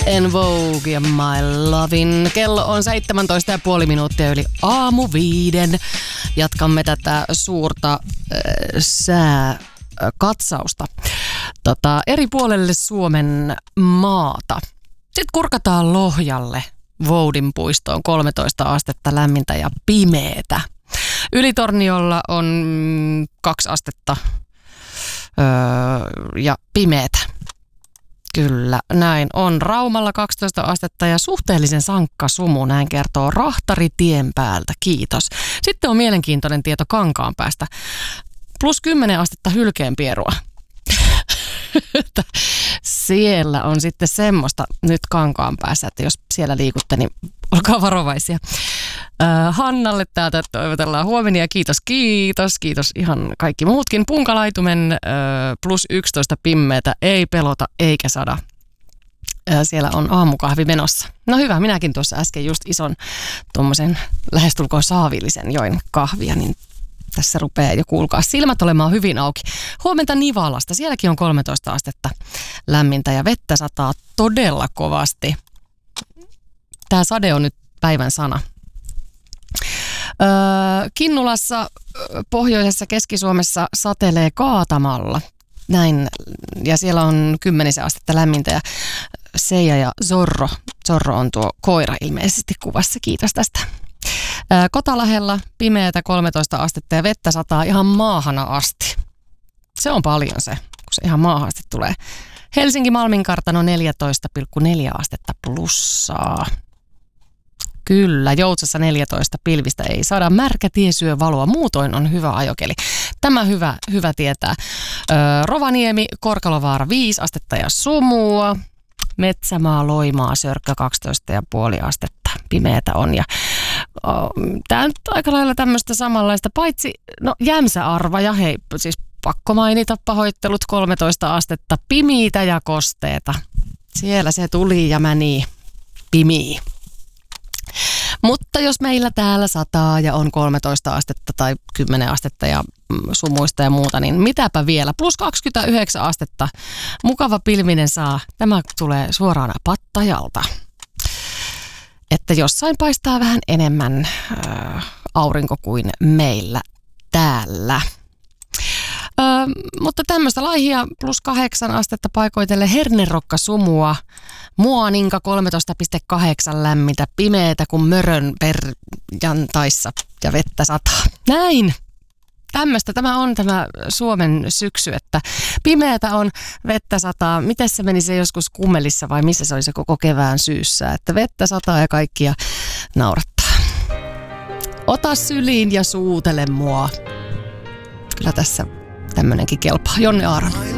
En Vogue ja My Lovin. Kello on 17,5 minuuttia yli aamu 5. Jatkamme tätä suurta sääkatsausta eri puolelle Suomen maata. Sitten kurkataan Lohjalle, Voudin puistoon, 13 astetta lämmintä ja pimeetä. Ylitorniolla on 2 astetta ja pimeätä. Kyllä, näin on. Raumalla 12 astetta ja suhteellisen sankka sumu, näin kertoo Rahtari tien päältä. Kiitos. Sitten on mielenkiintoinen tieto Kankaanpäästä. Plus 10 astetta hylkeenpierua. Siellä on sitten semmoista nyt Kankaanpäässä, että jos siellä liikutte, niin olkaa varovaisia. Hannalle täältä toivotellaan huomenia. Kiitos ihan kaikki muutkin. Punkalaitumen plus 11 pimmeitä, ei pelota eikä sada. Siellä on aamukahvi menossa. No hyvä, minäkin tuossa äsken just ison tuommoisen lähestulkoon saavillisen join kahvia, niin tässä rupeaa jo kuulkaa silmät olemaan hyvin auki. Huomenta Nivalasta, sielläkin on 13 astetta lämmintä ja vettä sataa todella kovasti. Tämä sade on nyt päivän sana. Kinnulassa, pohjoisessa Keski-Suomessa satelee kaatamalla. Näin, ja siellä on 10 astetta lämmintä ja Seija ja Zorro on tuo koira ilmeisesti kuvassa. Kiitos tästä. Kotalahella pimeätä 13 astetta ja vettä sataa ihan maahana asti. Se on paljon se, kun se ihan maahan asti tulee. Helsinki Malminkartano 14,4 astetta plussaa. Kyllä, Joutsassa 14, pilvistä ei saada. Märkä tie syö valoa, muutoin on hyvä ajokeli. Tämä hyvä tietää. Rovaniemi, Korkalovaara 5 astetta ja sumua. Metsämaa, Loimaa, Sörkkö 12,5 astetta. Pimeätä on ja tämä on aika lailla tämmöistä samanlaista, paitsi Jämsä-Arvaja, hei siis pakko mainita pahoittelut, 13 astetta, pimiitä ja kosteeta. Siellä se tuli ja meni pimii. Mutta jos meillä täällä sataa ja on 13 astetta tai 10 astetta ja sumuista ja muuta, niin mitäpä vielä? Plus 29 astetta. Mukava pilvinen saa. Tämä tulee suoraan Pattajalta. Että jossain paistaa vähän enemmän aurinko kuin meillä täällä. Mutta tämmöistä laihia plus 8 astetta paikoitelle Hernerokka sumua. Muoninka 13,8 lämmintä, pimeätä kuin mörön perjantaissa ja vettä sataa. Näin! Tämä on tämä Suomen syksy, että pimeätä on, vettä sataa. Miten se meni se joskus Kummelissa vai missä se oli se koko kevään syyssä? Että vettä sataa ja kaikkia naurattaa. Ota syliin ja suutele mua. Kyllä tässä tämmönenkin kelpaa. Jonne Aaron.